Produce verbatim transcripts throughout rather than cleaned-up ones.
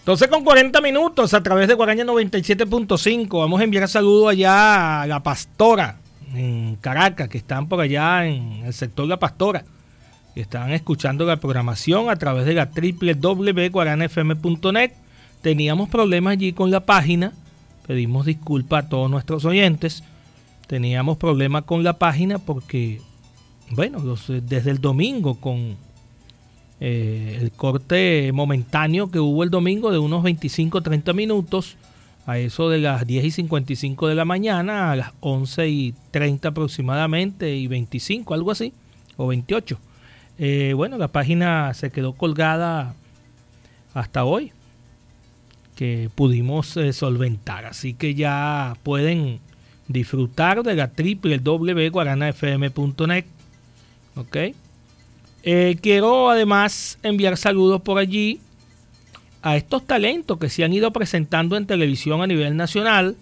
Entonces con cuarenta minutos a través de Guaraña noventa y siete punto cinco vamos a enviar saludos allá a La Pastora en Caracas, que están por allá en el sector La Pastora, que están escuchando la programación a través de la doble u doble u doble u punto guarana f m punto net. Teníamos problemas allí con la página, pedimos disculpas a todos nuestros oyentes. Teníamos problemas con la página porque, bueno, los, desde el domingo con Eh, el corte momentáneo que hubo el domingo de unos veinticinco a treinta minutos, a eso de las diez y cincuenta y cinco de la mañana, a las once y treinta aproximadamente, y veinticinco, algo así, o veintiocho. Eh, bueno, la página se quedó colgada hasta hoy, que pudimos eh, solventar. Así que ya pueden disfrutar de la doble u doble u doble u punto guarana f m punto net. ¿Ok? Eh, quiero además enviar saludos por allí a estos talentos que se han ido presentando en televisión a nivel nacional,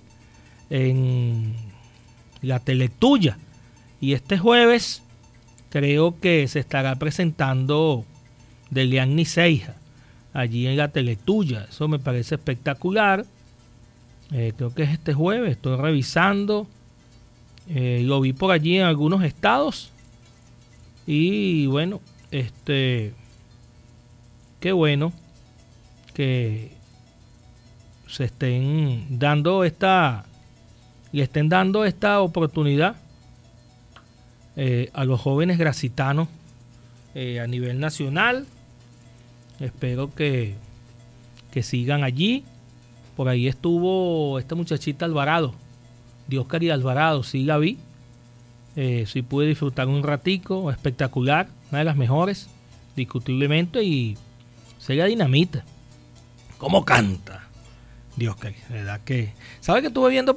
en la Teletuya. Y este jueves creo que se estará presentando Delian Ceija allí en la Teletuya. Eso me parece espectacular. Eh, creo que es este jueves, estoy revisando. Eh, lo vi por allí en algunos estados. Y bueno, este, qué bueno que se estén dando esta, le estén dando esta oportunidad eh, a los jóvenes gracitanos eh, a nivel nacional. Espero que, que sigan allí. Por ahí estuvo esta muchachita Alvarado, Dioscari Alvarado, sí la vi. Eh, sí pude disfrutar un ratico, espectacular, una de las mejores, discutiblemente, y sería dinamita. ¿Cómo canta? Dios, que verdad que... ¿Sabes que estuve viendo